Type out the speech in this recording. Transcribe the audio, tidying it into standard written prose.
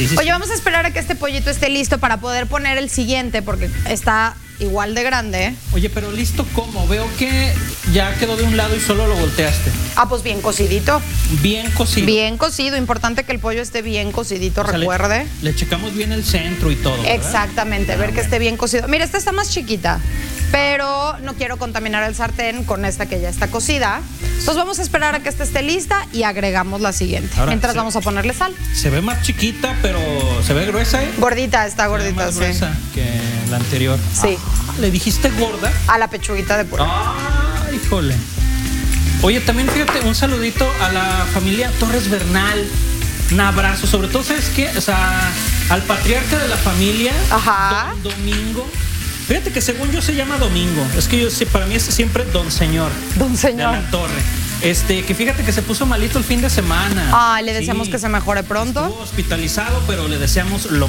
Sí, sí, Oye, sí. vamos a esperar a que este pollito esté listo para poder poner el siguiente, porque está igual de grande. Oye, pero listo, ¿cómo? Veo que ya quedó de un lado y solo lo volteaste. Ah, pues bien cocidito. Bien cocido. Bien cocido. Importante que el pollo esté bien cocidito, O sea, recuerde. Le checamos bien el centro y todo, ¿verdad? Exactamente, ver que bueno. esté bien cocido. Mira, esta está más chiquita, pero no quiero contaminar el sartén con esta que ya está cocida. Entonces vamos a esperar a que esta esté lista y agregamos la siguiente. Ahora, Mientras sí. vamos a ponerle sal. Se ve más chiquita, pero se ve gruesa, ¿eh? Gordita, está Se ve gordita, más sí. gruesa que la anterior. Sí. Ah, ¿le dijiste gorda? A la pechuguita de pollo. Ah, híjole. Oye, también fíjate, un saludito a la familia Torres Bernal. Un abrazo, sobre todo, ¿sabes qué? O sea, al patriarca de la familia, Ajá. Don Domingo. Fíjate que según yo se llama Domingo. Es que yo sé, para mí es siempre Don Señor. Don Señor. De la Torre. Que fíjate que se puso malito el fin de semana. Ay, le deseamos Sí. que se mejore pronto. Estuvo hospitalizado, pero le deseamos lo